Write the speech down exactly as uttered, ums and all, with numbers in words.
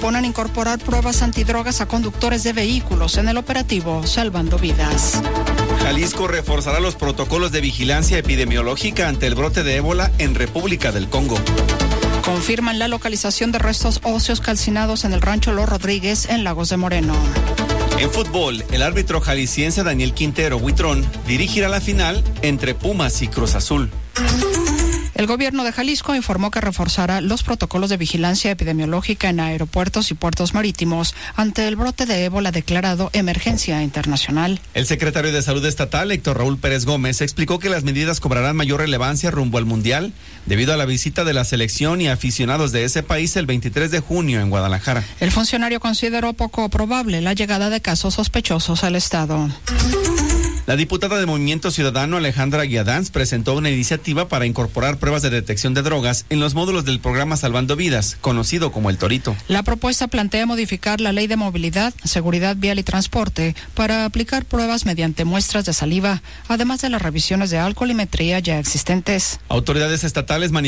proponen incorporar pruebas antidrogas a conductores de vehículos en el operativo Salvando Vidas. Jalisco reforzará los protocolos de vigilancia epidemiológica ante el brote de ébola en República del Congo. Confirman la localización de restos óseos calcinados en el rancho Los Rodríguez en Lagos de Moreno. En fútbol, el árbitro jalisciense Daniel Quintero Huitrón dirigirá la final entre Pumas y Cruz Azul. El gobierno de Jalisco informó que reforzará los protocolos de vigilancia epidemiológica en aeropuertos y puertos marítimos ante el brote de ébola declarado emergencia internacional. El secretario de Salud Estatal, Héctor Raúl Pérez Gómez, explicó que las medidas cobrarán mayor relevancia rumbo al Mundial debido a la visita de la selección y aficionados de ese país el veintitrés de junio en Guadalajara. El funcionario consideró poco probable la llegada de casos sospechosos al estado. La diputada de Movimiento Ciudadano Alejandra Guiadans presentó una iniciativa para incorporar pruebas de detección de drogas en los módulos del programa Salvando Vidas, conocido como El Torito. La propuesta plantea modificar la Ley de Movilidad, Seguridad Vial y Transporte para aplicar pruebas mediante muestras de saliva, además de las revisiones de alcoholimetría ya existentes. Autoridades estatales manifestaron